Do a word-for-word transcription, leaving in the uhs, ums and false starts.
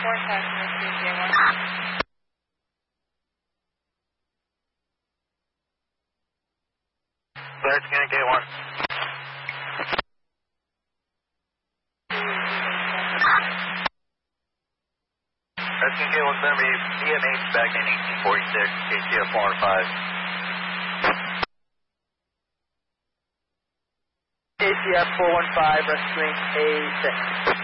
four seven, Rescue J one. Rescue J one. Rescue J one, remember you, E M H back in eighteen forty-six, K C F four one five. K C F four one five, rescuing A six.